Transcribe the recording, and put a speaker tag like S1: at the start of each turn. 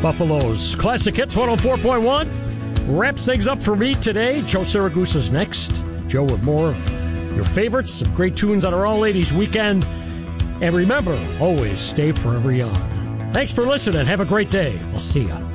S1: Buffalo's Classic Hits 104.1 wraps things up for me today. Joe Saragusa's next. Joe with more of your favorites, some great tunes on our All Ladies weekend. And remember, always stay forever young. Thanks for listening. Have a great day. We'll see ya.